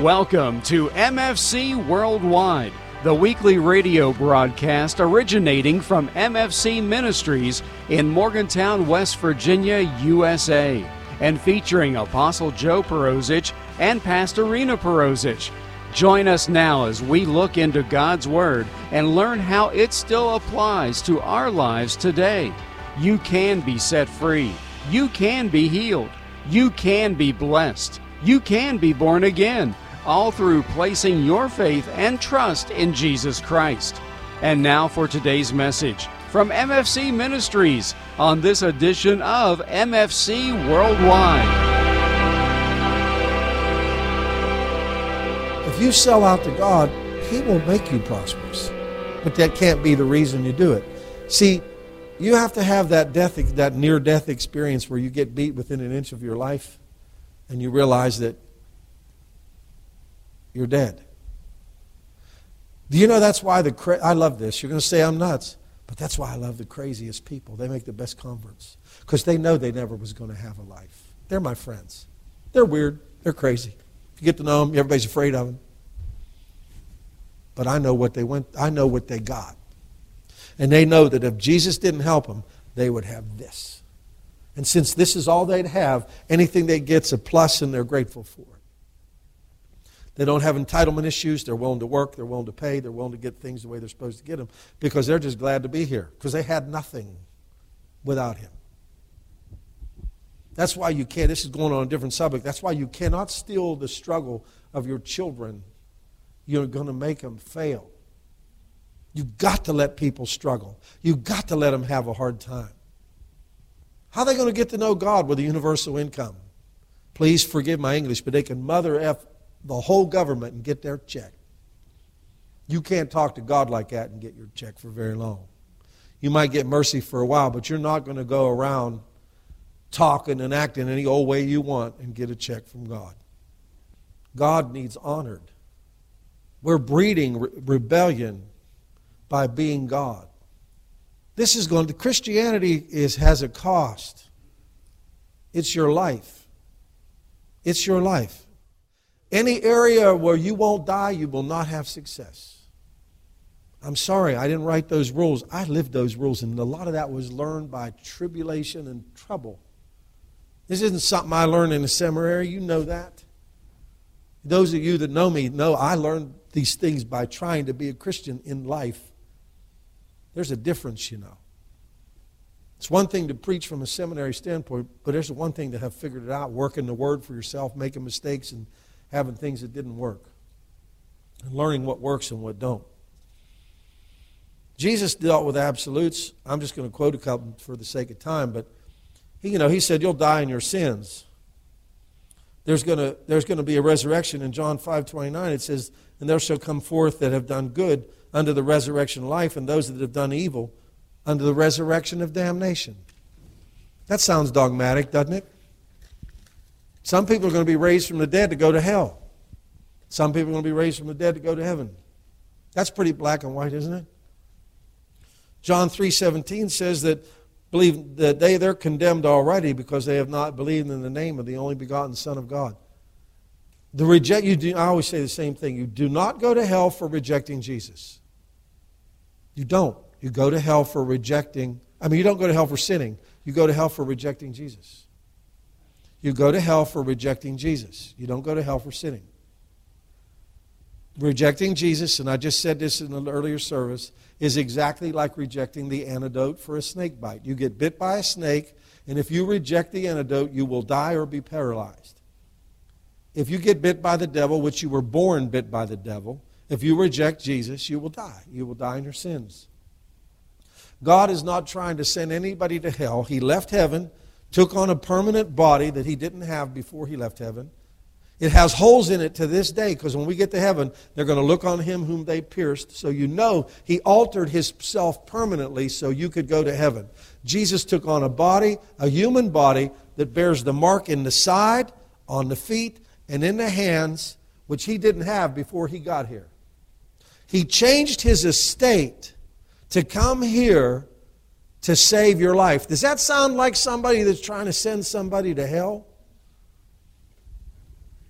Welcome to MFC Worldwide, the weekly radio broadcast originating from MFC Ministries in Morgantown, West Virginia, USA, and featuring Apostle Joe Perosic and Pastor Rena Perosic. Join us now as we look into God's Word and learn how it still applies to our lives today. You can be set free. You can be healed. You can be blessed. You can be born again, all through placing your faith and trust in Jesus Christ. And now for today's message from MFC Ministries on this edition of MFC Worldwide. If you sell out to God, He will make you prosperous. But that can't be the reason you do it. See, you have to have that near-death experience where you get beat within an inch of your life and you realize that you're dead. Do you know that's why I love this. You're going to say I'm nuts. But that's why I love the craziest people. They make the best converts. Because they know they never was going to have a life. They're my friends. They're weird. They're crazy. You get to know them, everybody's afraid of them. But I know what they got. And they know that if Jesus didn't help them, they would have this. And since this is all they'd have, anything they get's a plus and they're grateful for it. They don't have entitlement issues. They're willing to work. They're willing to pay. They're willing to get things the way they're supposed to get them because they're just glad to be here because they had nothing without Him. That's why you can't, this is going on a different subject, that's why you cannot steal the struggle of your children. You're going to make them fail. You've got to let people struggle. You've got to let them have a hard time. How are they going to get to know God with a universal income? Please forgive my English, but they can mother F the whole government and get their check. You can't talk to God like that and get your check for very long. You might get mercy for a while, but you're not going to go around talking and acting any old way you want and get a check from God. God needs honored. We're breeding rebellion by being God. Christianity has a cost. It's your life. It's your life. Any area where you won't die, you will not have success. I'm sorry, I didn't write those rules. I lived those rules, and a lot of that was learned by tribulation and trouble. This isn't something I learned in the seminary. You know that. Those of you that know me know I learned these things by trying to be a Christian in life. There's a difference, you know. It's one thing to preach from a seminary standpoint, but there's one thing to have figured it out, working the Word for yourself, making mistakes, and having things that didn't work, and learning what works and what don't. Jesus dealt with absolutes. I'm just going to quote a couple for the sake of time, but he said, you'll die in your sins. There's going to be a resurrection. In John 5:29, it says, and there shall come forth that have done good unto the resurrection of life, and those that have done evil unto the resurrection of damnation. That sounds dogmatic, doesn't it? Some people are going to be raised from the dead to go to hell. Some people are going to be raised from the dead to go to heaven. That's pretty black and white, isn't it? John 3:17 says that believe that they're condemned already because they have not believed in the name of the only begotten Son of God. I always say the same thing. You do not go to hell for rejecting Jesus. You don't. You go to hell for you don't go to hell for sinning. You go to hell for rejecting Jesus. You go to hell for rejecting Jesus. You don't go to hell for sinning. Rejecting Jesus, and I just said this in an earlier service, is exactly like rejecting the antidote for a snake bite. You get bit by a snake, and if you reject the antidote, you will die or be paralyzed. If you get bit by the devil, which you were born bit by the devil, if you reject Jesus, you will die. You will die in your sins. God is not trying to send anybody to hell. He left heaven, took on a permanent body that He didn't have before He left heaven. It has holes in it to this day because when we get to heaven, they're going to look on Him whom they pierced. So you know He altered Himself permanently so you could go to heaven. Jesus took on a body, a human body, that bears the mark in the side, on the feet, and in the hands, which He didn't have before He got here. He changed His estate to come here to save your life. Does that sound like somebody that's trying to send somebody to hell?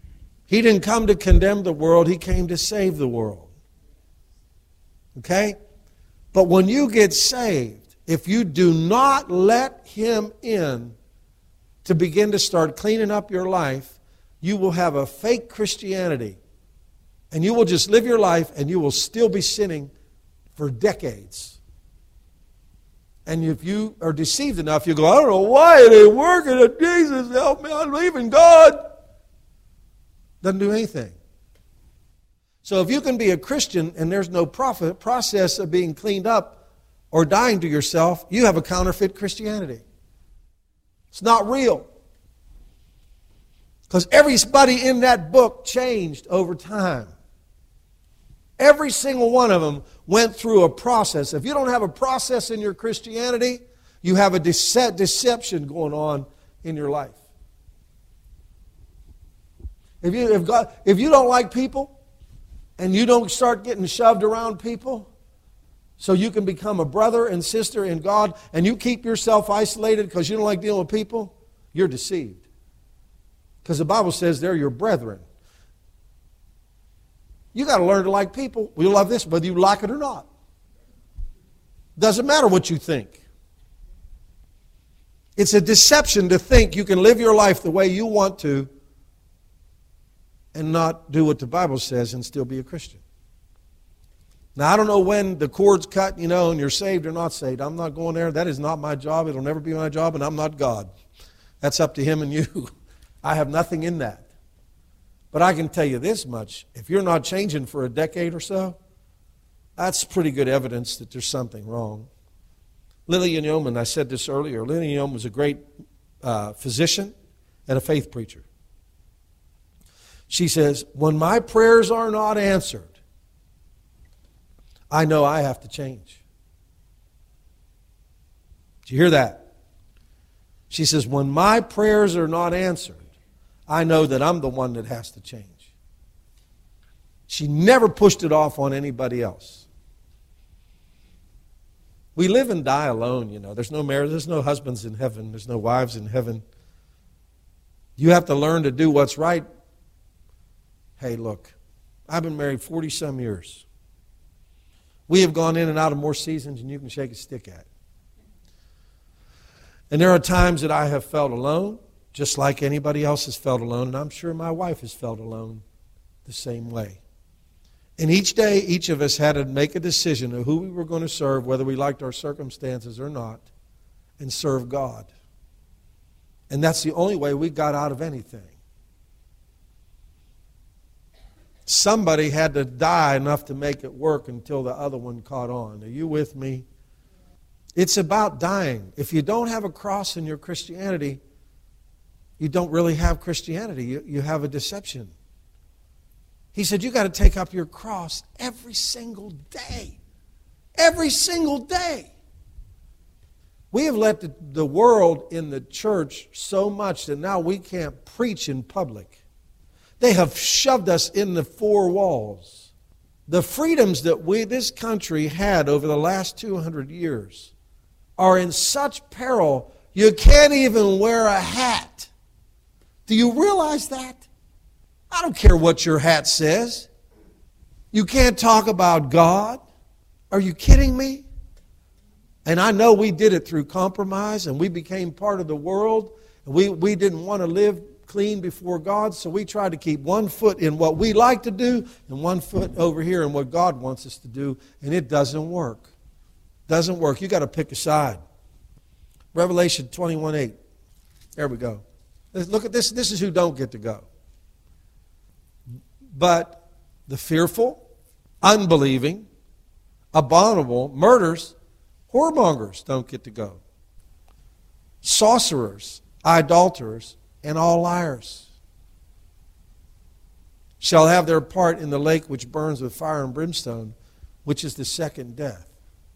He didn't come to condemn the world. He came to save the world. Okay? But when you get saved, if you do not let Him in to begin to start cleaning up your life, you will have a fake Christianity. And you will just live your life and you will still be sinning for decades. And if you are deceived enough, you go, I don't know why it ain't working. Jesus, help me. I believe in God. Doesn't do anything. So if you can be a Christian and there's no process of being cleaned up or dying to yourself, you have a counterfeit Christianity. It's not real. Because everybody in that book changed over time. Every single one of them went through a process. If you don't have a process in your Christianity, you have a deception going on in your life. If you don't like people and you don't start getting shoved around people so you can become a brother and sister in God and you keep yourself isolated because you don't like dealing with people, you're deceived. Because the Bible says they're your brethren. You got to learn to like people. We love this whether you like it or not. Doesn't matter what you think. It's a deception to think you can live your life the way you want to and not do what the Bible says and still be a Christian. Now, I don't know when the cord's cut, and you're saved or not saved. I'm not going there. That is not my job. It'll never be my job, and I'm not God. That's up to Him and you. I have nothing in that. But I can tell you this much. If you're not changing for a decade or so, that's pretty good evidence that there's something wrong. Lillian Yeoman, I said this earlier, Lillian Yeoman was a great physician and a faith preacher. She says, when my prayers are not answered, I know I have to change. Did you hear that? She says, when my prayers are not answered, I know that I'm the one that has to change. She never pushed it off on anybody else. We live and die alone, There's no marriage, there's no husbands in heaven, there's no wives in heaven. You have to learn to do what's right. Hey, look, I've been married 40-some years. We have gone in and out of more seasons than you can shake a stick at. And there are times that I have felt alone, just like anybody else has felt alone, and I'm sure my wife has felt alone the same way. And each day, each of us had to make a decision of who we were going to serve, whether we liked our circumstances or not, and serve God. And that's the only way we got out of anything. Somebody had to die enough to make it work until the other one caught on. Are you with me? It's about dying. If you don't have a cross in your Christianity, you don't really have Christianity. You have a deception. He said, you got to take up your cross every single day. Every single day. We have let the world in the church so much that now we can't preach in public. They have shoved us in the four walls. The freedoms that this country had over the last 200 years are in such peril, you can't even wear a hat. Do you realize that? I don't care what your hat says. You can't talk about God. Are you kidding me? And I know we did it through compromise and we became part of the world. And we didn't want to live clean before God, so we tried to keep one foot in what we like to do and one foot over here in what God wants us to do, and it doesn't work. Doesn't work. You got to pick a side. Revelation 21:8. There we go. Look at this. This is who don't get to go. But the fearful, unbelieving, abominable, murderers, whoremongers don't get to go. Sorcerers, idolaters, and all liars shall have their part in the lake which burns with fire and brimstone, which is the second death.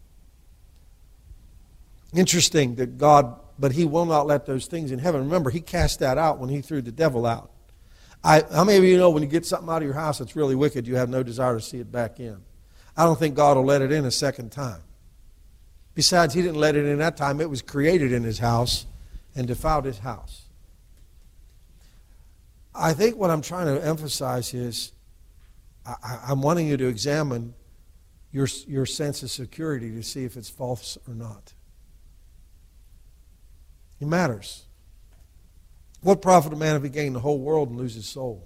Interesting that God, but He will not let those things in heaven. Remember, He cast that out when He threw the devil out. How many of you know when you get something out of your house that's really wicked, you have no desire to see it back in? I don't think God will let it in a second time. Besides, He didn't let it in that time. It was created in His house and defiled His house. I think what I'm trying to emphasize is I'm wanting you to examine your sense of security to see if it's false or not. It matters. What profit a man if he gain the whole world and lose his soul?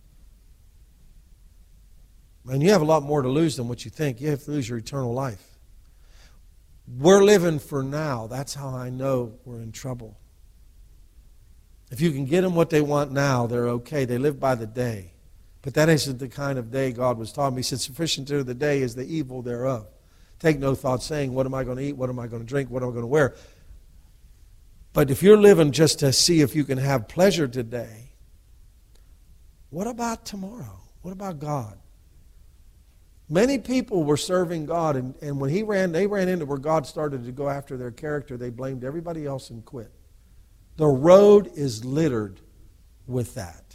Man, you have a lot more to lose than what you think. You have to lose your eternal life. We're living for now. That's how I know we're in trouble. If you can get them what they want now, they're okay. They live by the day. But that isn't the kind of day God was talking about. He said, sufficient to the day is the evil thereof. Take no thought saying, what am I going to eat? What am I going to drink? What am I going to wear? But if you're living just to see if you can have pleasure today, what about tomorrow? What about God? Many people were serving God, and when they ran into where God started to go after their character, they blamed everybody else and quit. The road is littered with that.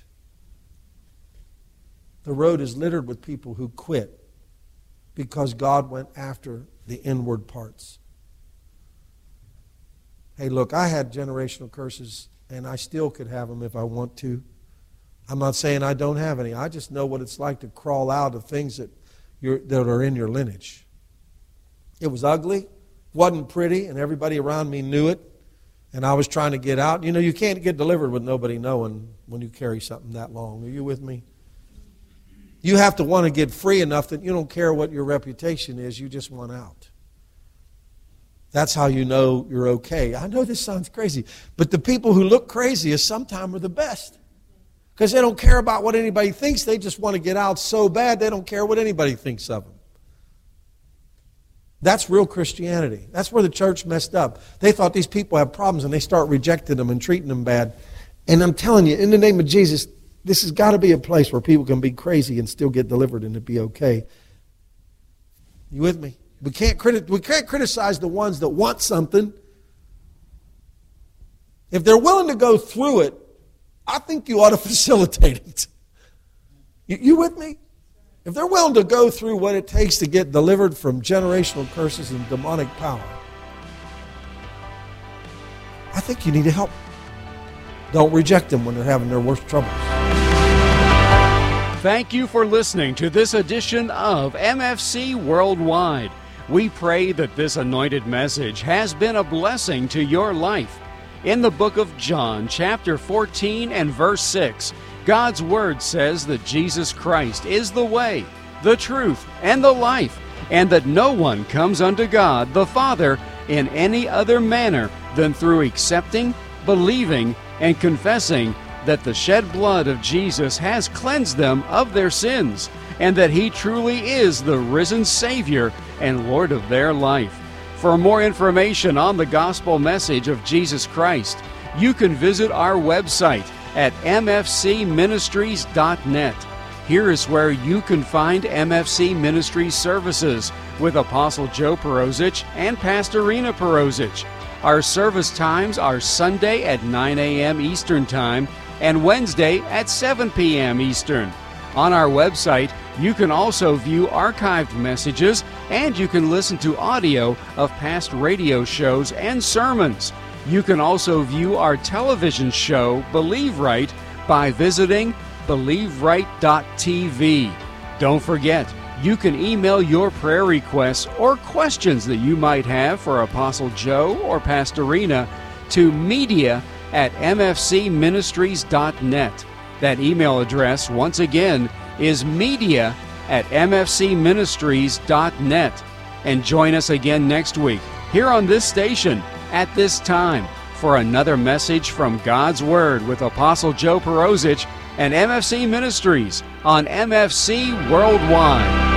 The road is littered with people who quit because God went after the inward parts. Hey, look, I had generational curses, and I still could have them if I want to. I'm not saying I don't have any. I just know what it's like to crawl out of things that are in your lineage. It was ugly, wasn't pretty, and everybody around me knew it. And I was trying to get out. You know, you can't get delivered with nobody knowing when you carry something that long. Are you with me? You have to want to get free enough that you don't care what your reputation is. You just want out. That's how you know you're okay. I know this sounds crazy, but the people who look craziest sometimes are the best. Because they don't care about what anybody thinks. They just want to get out so bad they don't care what anybody thinks of them. That's real Christianity. That's where the church messed up. They thought these people have problems and they start rejecting them and treating them bad. And I'm telling you, in the name of Jesus, this has got to be a place where people can be crazy and still get delivered and it be okay. You with me? We can't criticize the ones that want something. If they're willing to go through it, I think you ought to facilitate it. You with me? If they're willing to go through what it takes to get delivered from generational curses and demonic power, I think you need to help. Don't reject them when they're having their worst troubles. Thank you for listening to this edition of MFC Worldwide. We pray that this anointed message has been a blessing to your life. In the book of John, chapter 14 and verse 6, God's Word says that Jesus Christ is the way, the truth, and the life, and that no one comes unto God the Father in any other manner than through accepting, believing, and confessing that the shed blood of Jesus has cleansed them of their sins, and that He truly is the risen Savior and Lord of their life. For more information on the gospel message of Jesus Christ, you can visit our website at mfcministries.net. Here is where you can find MFC Ministries services with Apostle Joe Perozich and Pastor Rena Perozich. Our service times are Sunday at 9 a.m. Eastern Time and Wednesday at 7 p.m. Eastern. On our website, you can also view archived messages, and you can listen to audio of past radio shows and sermons. You can also view our television show, Believe Right, by visiting believeright.tv. Don't forget, you can email your prayer requests or questions that you might have for Apostle Joe or Pastor Rena to media@mfcministries.net. That email address, once again, is media@mfcministries.net. And join us again next week here on this station at this time for another message from God's Word with Apostle Joe Perozich and MFC Ministries on MFC Worldwide.